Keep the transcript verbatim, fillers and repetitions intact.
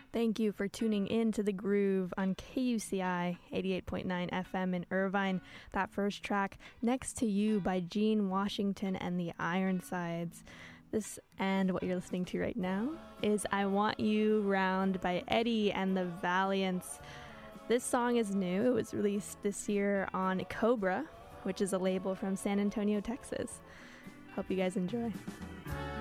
Thank you for tuning in to The Groove on K U C I eighty-eight point nine F M in Irvine. That first track, Next to You by Gene Washington and the Ironsides. This and what you're listening to right now is I Want You Round by Eddie and the Valiants. This song is new. It was released this year on Cobra, which is a label from San Antonio, Texas. Hope you guys enjoy.